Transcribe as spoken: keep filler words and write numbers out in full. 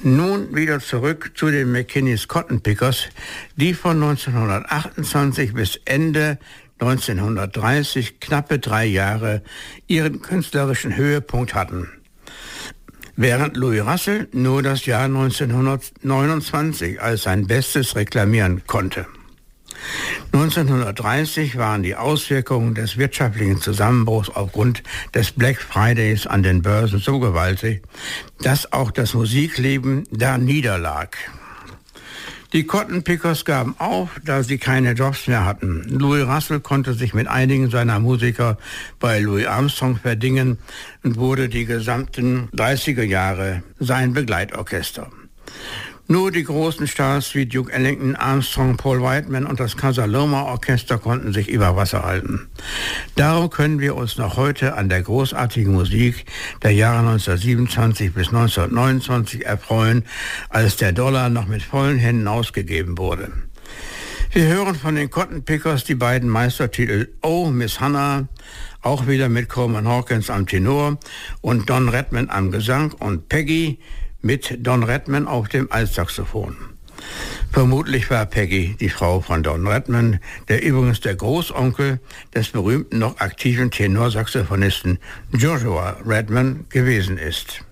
Nun wieder zurück zu den McKinney's Cotton Pickers, die von neunzehnhundertachtundzwanzig bis Ende neunzehnhundertdreißig, knappe drei Jahre, ihren künstlerischen Höhepunkt hatten. Während Louis Russell nur das Jahr neunzehnhundertneunundzwanzig als sein Bestes reklamieren konnte. neunzehnhundertdreißig waren die Auswirkungen des wirtschaftlichen Zusammenbruchs aufgrund des Black Fridays an den Börsen so gewaltig, dass auch das Musikleben da niederlag. Die Cotton Pickers gaben auf, da sie keine Jobs mehr hatten. Louis Russell konnte sich mit einigen seiner Musiker bei Louis Armstrong verdingen und wurde die gesamten dreißiger Jahre sein Begleitorchester. Nur die großen Stars wie Duke Ellington, Armstrong, Paul Whiteman und das Casa Loma Orchester konnten sich über Wasser halten. Darum können wir uns noch heute an der großartigen Musik der Jahre neunzehnhundertsiebenundzwanzig bis neunzehnhundertneunundzwanzig erfreuen, als der Dollar noch mit vollen Händen ausgegeben wurde. Wir hören von den Cotton Pickers die beiden Meistertitel Oh, Miss Hannah, auch wieder mit Coleman Hawkins am Tenor und Don Redman am Gesang, und Peggy mit Don Redman auf dem Altsaxophon. Vermutlich war Peggy die Frau von Don Redman, der übrigens der Großonkel des berühmten noch aktiven Tenorsaxophonisten Joshua Redman gewesen ist.